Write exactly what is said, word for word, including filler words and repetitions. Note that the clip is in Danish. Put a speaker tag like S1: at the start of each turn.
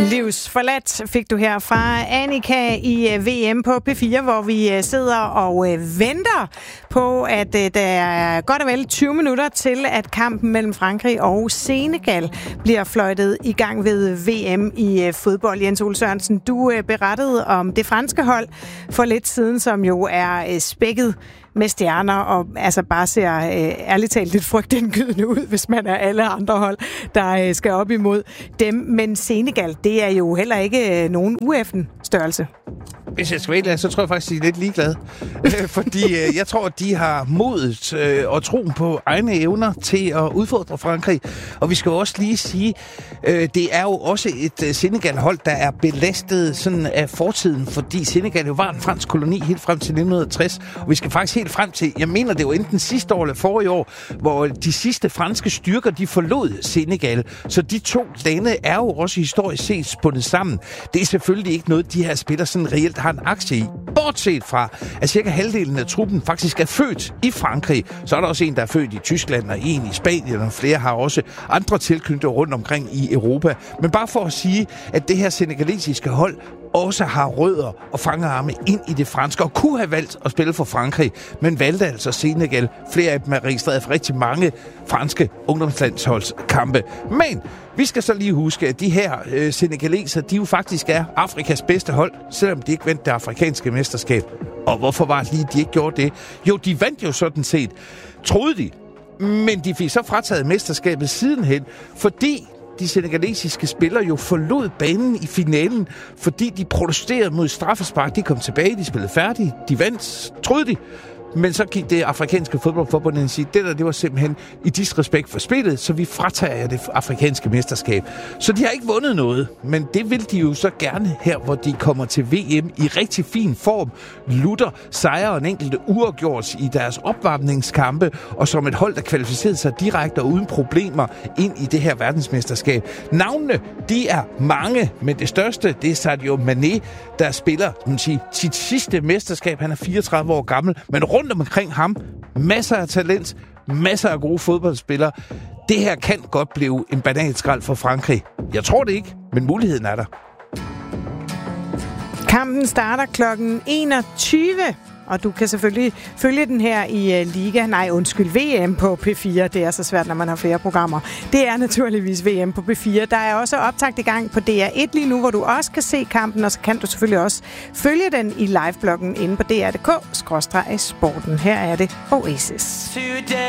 S1: Livsforladt fik du her fra Annika i V M på P fire, hvor vi sidder og venter på, at der er godt og vel tyve minutter til, at kampen mellem Frankrig og Senegal bliver fløjtet i gang ved V M i fodbold. Jens Ole Sørensen, du berettede om det franske hold for lidt siden, som jo er spækket med stjerner, og altså bare ser øh, ærligt talt lidt frygtindgydende ud, hvis man er alle andre hold, der øh, skal op imod dem. Men Senegal, det er jo heller ikke øh, nogen U F'-størrelse.
S2: Hvis jeg skal være så tror jeg faktisk, at de er lidt ligeglade. Fordi øh, jeg tror, at de har modet øh, og troen på egne evner til at udfordre Frankrig. Og vi skal jo også lige sige, øh, det er jo også et øh, Senegal-hold, der er belastet sådan af fortiden, fordi Senegal jo var en fransk koloni helt frem til nitten tres. Og vi skal faktisk helt frem til, jeg mener, det var enten sidste år eller forrige år, hvor de sidste franske styrker, de forlod Senegal. Så de to lande er jo også historisk set spundet sammen. Det er selvfølgelig ikke noget, de her spillere sådan reelt har en aktie i. Bortset fra, at cirka halvdelen af truppen faktisk er født i Frankrig. Så er der også en, der er født i Tyskland, og en i Spanien, og flere har også andre tilknytninger rundt omkring i Europa. Men bare for at sige, at det her senegalesiske hold også har rødder og fangerarme ind i det franske, og kunne have valgt at spille for Frankrig, men valgte altså Senegal. Flere af dem er registreret for rigtig mange franske ungdomslandsholdskampe. Men vi skal så lige huske, at de her øh, senegaleser, de jo faktisk er Afrikas bedste hold, selvom de ikke vandt det afrikanske mesterskab. Og hvorfor var det lige, de ikke gjorde det? Jo, de vandt jo sådan set, troede de, men de fik så frataget mesterskabet sidenhen, fordi de senegalesiske spillere jo forlod banen i finalen, fordi de protesterede mod straffespark. De kom tilbage, de spillede færdigt, de vandt, troede de. Men så gik det afrikanske fodboldforbund og sige, det der, det var simpelthen i disrespekt for spillet, så vi fratager det afrikanske mesterskab. Så de har ikke vundet noget, men det vil de jo så gerne her, hvor de kommer til V M i rigtig fin form. Lutter sejrer en enkelte uafgjort i deres opvarmningskampe, og som et hold, der kvalificerede sig direkte og uden problemer ind i det her verdensmesterskab. Navnene, de er mange, men det største, det er Sadio Mané, der spiller man sige, sit sidste mesterskab. Han er fireogtredive år gammel, men rundt omkring ham, masser af talent, masser af gode fodboldspillere. Det her kan godt blive en banalskrald for Frankrig. Jeg tror det ikke, men muligheden er der.
S1: Kampen starter klokken enogtyve, og du kan selvfølgelig følge den her i uh, Liga, nej undskyld, V M på P fire. Det er så svært, når man har flere programmer. Det er naturligvis V M på P fire. Der er også optakt i gang på D R et lige nu, hvor du også kan se kampen, og så kan du selvfølgelig også følge den i livebloggen inde på D R punktum d k skråstreg sporten. Her er det Oasis.